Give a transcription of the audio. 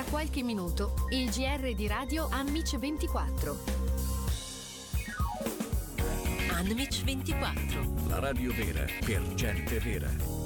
qualche minuto il GR di Radio Anmic 24. Anmic 24. La radio vera per gente vera.